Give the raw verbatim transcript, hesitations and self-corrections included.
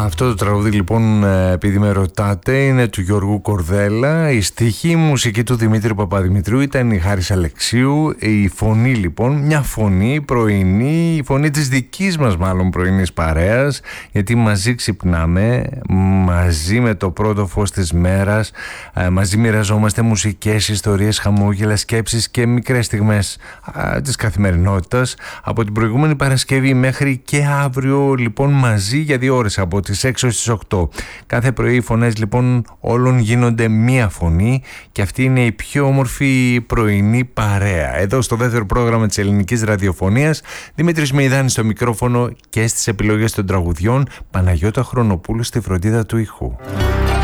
Αυτό το τραγούδι λοιπόν, επειδή με ρωτάτε, είναι του Γιώργου Κορδέλα. Η στίχη, η μουσική του Δημήτρη Παπαδημητρίου, ήταν η Χάρης Αλεξίου. Η φωνή λοιπόν, μια φωνή πρωινή, η φωνή της δικής μας μάλλον πρωινής παρέας, γιατί μαζί ξυπνάμε, μαζί με το πρώτο φως της μέρας, μαζί μοιραζόμαστε μουσικές, ιστορίες, χαμόγελα, σκέψεις και μικρές στιγμές α, της καθημερινότητας. Από την προηγούμενη Παρασκευή μέχρι και αύριο λοιπόν μαζί για δύο ώρες, από τις έξι ως τις οκτώ. Κάθε πρωί οι φωνές λοιπόν όλων γίνονται μία φωνή και αυτή είναι η πιο όμορφη πρωινή παρέα. Εδώ στο δεύτερο πρόγραμμα της ελληνικής ραδιοφωνίας, Δημήτρης Μεϊδάνης στο μικρόφωνο και στις επιλογές των τραγουδιών, Παναγιώτα Χρονοπούλου στη φροντίδα του ήχου.